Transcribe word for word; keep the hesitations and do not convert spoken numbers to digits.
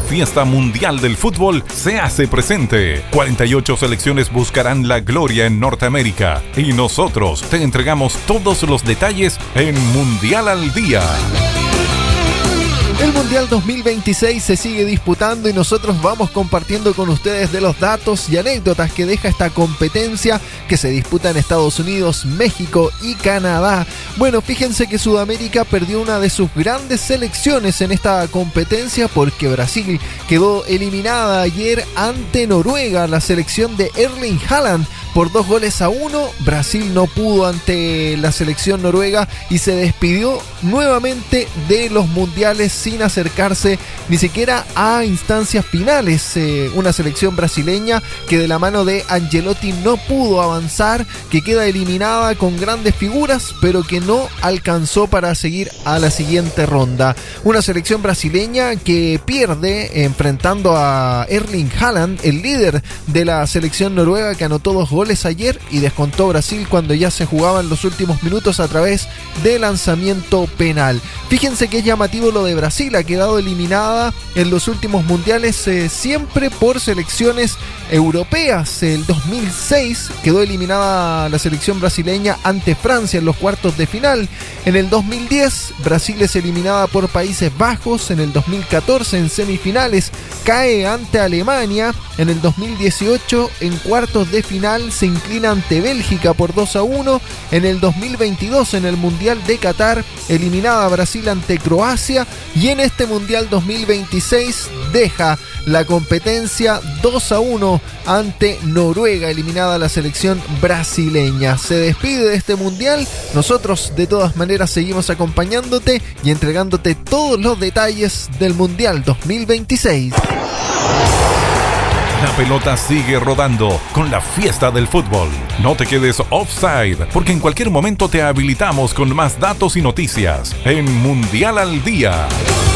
fiesta mundial del fútbol se hace presente. cuarenta y ocho selecciones buscarán la gloria en Norteamérica y nosotros te entregamos todos los detalles en Mundial al Día. El Mundial dos mil veintiséis se sigue disputando y nosotros vamos compartiendo con ustedes de los datos y anécdotas que deja esta competencia que se disputa en Estados Unidos, México y Canadá. Bueno, fíjense que Sudamérica perdió una de sus grandes selecciones en esta competencia porque Brasil quedó eliminada ayer ante Noruega, la selección de Erling Haaland. Por dos goles a uno, Brasil no pudo ante la selección noruega y se despidió nuevamente de los mundiales sin acercarse ni siquiera a instancias finales. Eh, una selección brasileña que de la mano de Ancelotti no pudo avanzar, que queda eliminada con grandes figuras, pero que no alcanzó para seguir a la siguiente ronda. Una selección brasileña que pierde enfrentando a Erling Haaland, el líder de la selección noruega que anotó dos goles ayer y descontó Brasil cuando ya se jugaban los últimos minutos a través de lanzamiento penal. Fíjense que es llamativo lo de Brasil, ha quedado eliminada en los últimos mundiales eh, siempre por selecciones europeas. El dos mil seis quedó eliminada la selección brasileña ante Francia en los cuartos de final. En el dos mil diez Brasil es eliminada por Países Bajos. En el dos mil catorce en semifinales cae ante Alemania. En el dos mil dieciocho en cuartos de final se inclina ante Bélgica por dos a uno. En el dos mil veintidós en el Mundial de Qatar eliminada Brasil ante Croacia. Y en este Mundial dos mil veintiséis deja la competencia dos a uno ante Noruega, eliminada la selección brasileña. Se despide de este mundial. Nosotros de todas maneras seguimos acompañándote y entregándote todos los detalles del Mundial dos mil veintiséis. La pelota sigue rodando con la fiesta del fútbol. No te quedes offside, porque en cualquier momento te habilitamos con más datos y noticias en Mundial al Día.